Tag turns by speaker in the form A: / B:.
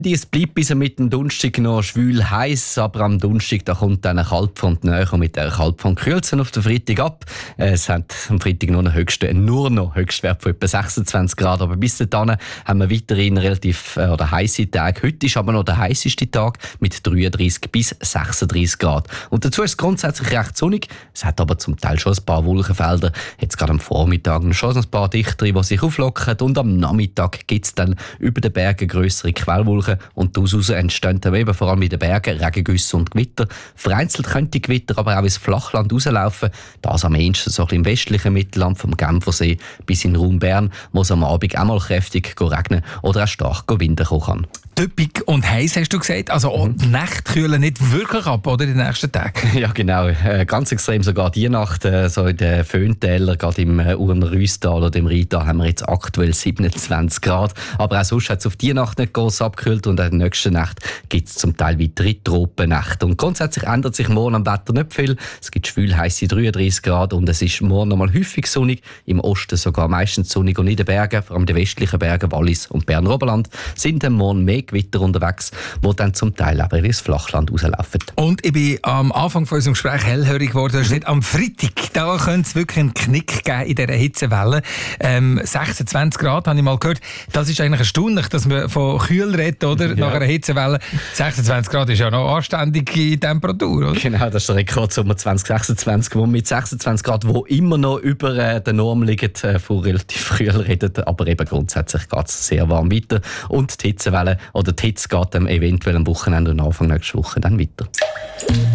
A: Es bleibt bis mit dem Donnerstag noch schwül heiß, aber am Donnerstag da kommt dann eine Kaltfront näher und mit der Kaltfront kühlt es auf den Freitag ab. Es hat am Freitag nur noch Höchstwert von etwa 26 Grad, aber bis dahin haben wir weiterhin relativ heisse Tage. Heute ist aber noch der heisseste Tag mit 33 bis 36 Grad. Und dazu ist es grundsätzlich recht sonnig. Es hat aber zum Teil schon ein paar Wolkenfelder. Jetzt gerade am Vormittag schon ein paar dichtere, die sich auflockern, und am Nachmittag gibt es dann über den Bergen grössere Quellwolken und daraus entstehen dann eben vor allem in den Bergen Regengüsse und Gewitter. Vereinzelt könnte die Gewitter aber auch ins Flachland rauslaufen. Das am ehesten so im westlichen Mittelland vom Genfersee bis in den Raum Bern, wo es am Abend auch mal kräftig regnen oder auch stark Wind kommen kann.
B: Typisch und heiß, hast du gesagt. Also auch die Nächte kühlen nicht wirklich ab, oder, in den nächsten Tagen?
A: Ja, genau. Ganz extrem sogar die Nacht. So in den Föhntälern, gerade im Urner Rüstal oder im Rheintal, haben wir jetzt aktuell 27 Grad. Aber auch sonst hat es auf die Nacht nicht gross abgekühlt und in der nächsten Nacht gibt es zum Teil weitere Tropennächte. Und grundsätzlich ändert sich morgen am Wetter nicht viel. Es gibt schwül heisse 33 Grad und es ist morgen noch mal häufig sonnig. Im Osten sogar meistens sonnig und in den Bergen, vor allem den westlichen Bergen, Wallis und Berner Oberland, sind dann morgen mehr Gewitter unterwegs, die dann zum Teil aber ins Flachland rauslaufen.
B: Und ich bin am Anfang von unserem Gespräch hellhörig geworden. Am Freitag, da könnte es wirklich einen Knick geben in dieser Hitzewelle. 26 Grad, habe ich mal gehört. Das ist eigentlich erstaunlich, dass man von kühl redet, oder? Ja. Nach einer Hitzewelle. 26 Grad ist ja noch anständige Temperatur, oder?
A: Genau, das ist der Rekordsommer 2026, wo mit 26 Grad, wo immer noch über der Norm liegt, von relativ kühl redet. Aber eben grundsätzlich geht es sehr warm weiter. Und die Hitzewelle oder die Hitze geht eventuell am Wochenende und Anfang nächster Woche dann weiter.